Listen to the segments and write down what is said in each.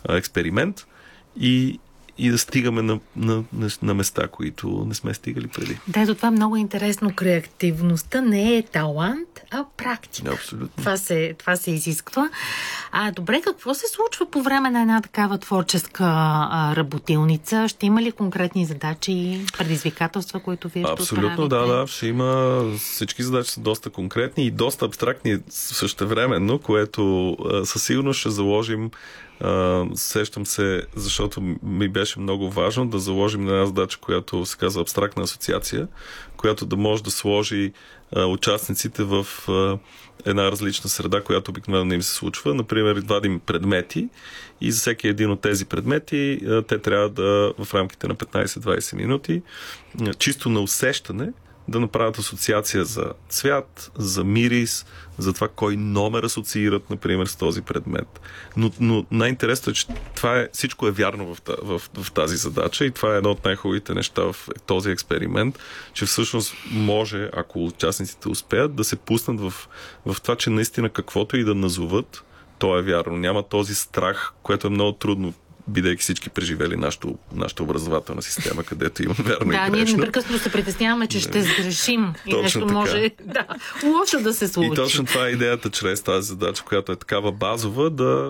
експеримент и да стигаме на места, които не сме стигали преди. Да, ето това е много интересно. Креативността не е талант, а практика. Абсолютно. Това се изисква. Добре, какво се случва по време на една такава творческа работилница? Ще има ли конкретни задачи и предизвикателства, които вие ще отправите? Абсолютно, да. Ще има. Всички задачи са доста конкретни и доста абстрактни същевременно, което със сигурност ще заложим. Сещам се, защото ми беше много важно да заложим на една задача, която се казва абстрактна асоциация, която да може да сложи участниците в една различна среда, която обикновено не им се случва. Например, вадим предмети и за всеки един от тези предмети те трябва да в рамките на 15-20 минути чисто на усещане да направят асоциация за цвят, за мирис, за това кой номер асоциират, например, с този предмет. Но най-интересно е, че всичко е вярно в тази задача и това е едно от най-хубавите неща в този експеримент, че всъщност може, ако участниците успеят, да се пуснат в това, че наистина каквото и да назоват, то е вярно. Няма този страх, което е много трудно, бидейки всички преживели нашата образователна система, където има вярно и грешно. Ние непрекъснато се притесняваме, че ще сгрешим и нещо може лошо да се случи. И точно това е идеята чрез тази задача, която е такава базова, да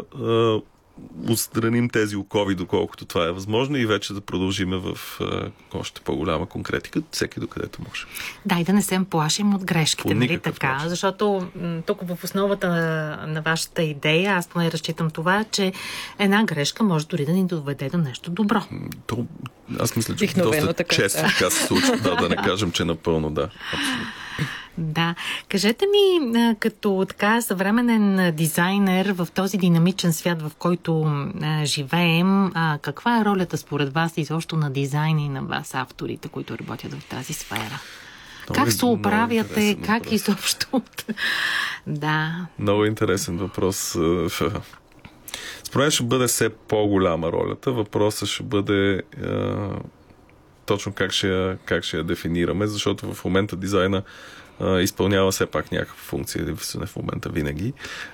отстраним тези окови, доколкото това е възможно и вече да продължиме в още по-голяма конкретика, всеки докъдето може. Да, и да не се плашим от грешките, нали така? Начин. Защото тук в основата на вашата идея, аз поне разчитам това, че една грешка може дори да ни доведе до нещо добро. Аз мисля, че доста често така се случва, да не кажем, че напълно да. Абсолютно. Да. Кажете ми, като така съвременен дизайнер в този динамичен свят, в който живеем, каква е ролята според вас изобщо на дизайна и на вас, авторите, които работят в тази сфера? Как се оправяте? Как изобщо? Да. Много интересен въпрос. Според мен ще бъде все по-голяма ролята. Въпросът ще бъде точно как ще я дефинираме, защото в момента дизайна изпълнява все пак някаква функция, не в момента винаги.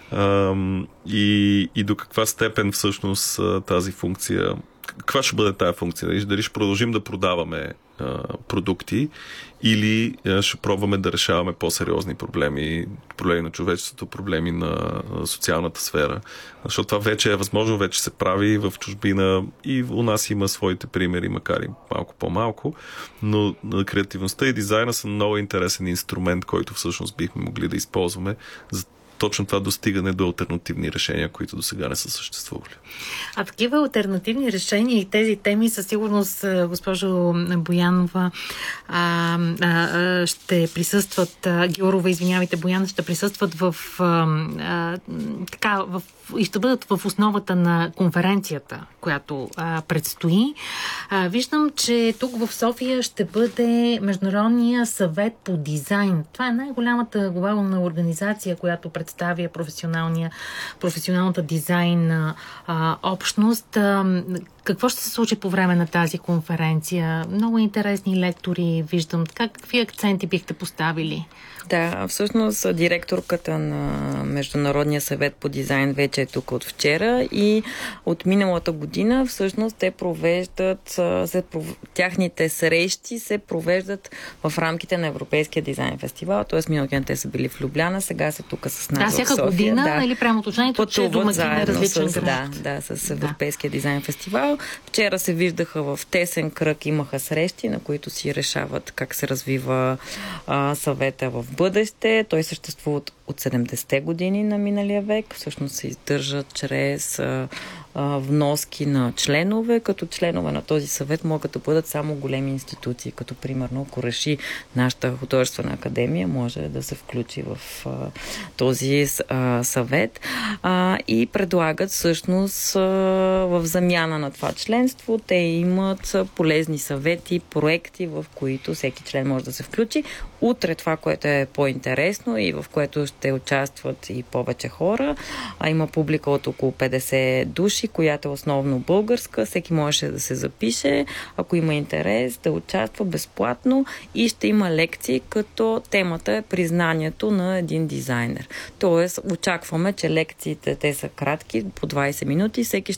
И до каква степен всъщност тази функция, каква ще бъде тази функция? Дали ще продължим да продаваме продукти или ще пробваме да решаваме по-сериозни проблеми на човечеството, проблеми на социалната сфера. Защото това вече е възможно, вече се прави в чужбина и у нас има своите примери, макар и малко по-малко, но креативността и дизайна са много интересен инструмент, който всъщност бихме могли да използваме за точно това достигане до алтернативни решения, които до сега не са съществували. Такива алтернативни решения и тези теми със сигурност, госпожо Боянова, ще присъстват, Георова, извинявайте, Боян, ще присъстват и ще бъдат в основата на конференцията, която предстои. Виждам, че тук в София ще бъде Международния съвет по дизайн. Това е най-голямата глобална организация, която представя професионалната дизайн общност. Какво ще се случи по време на тази конференция? Много интересни лектори виждам. Какви акценти бихте поставили? Да, всъщност директорката на Международния съвет по дизайн вече е тук от вчера и от миналата година всъщност те провеждат, тяхните срещи се провеждат в рамките на Европейския дизайн фестивал, т.е. миналата година те са били в Любляна, сега са тук с нас в София. Всяка година, или прямо уточнението, че домакин е различен град. Да, с Европейския дизайн фестивал. Вчера се виждаха в тесен кръг, имаха срещи, на които си решават как се развива съвета в бъдеще. Той съществува от 70-те години на миналия век. Всъщност се издържа чрез вноски на членове, като членове на този съвет могат да бъдат само големи институции, като примерно, ако реши нашата художествена академия, може да се включи в този съвет и предлагат всъщност в замяна на това членство, те имат полезни съвети, проекти, в които всеки член може да се включи. Утре това, което е по-интересно и в което ще участват и повече хора, има публика от около 50 души, която е основно българска. Всеки можеше да се запише, ако има интерес, да участва безплатно и ще има лекции, като темата е признанието на един дизайнер. Тоест, очакваме, че лекциите, те са кратки, по 20 минути, всеки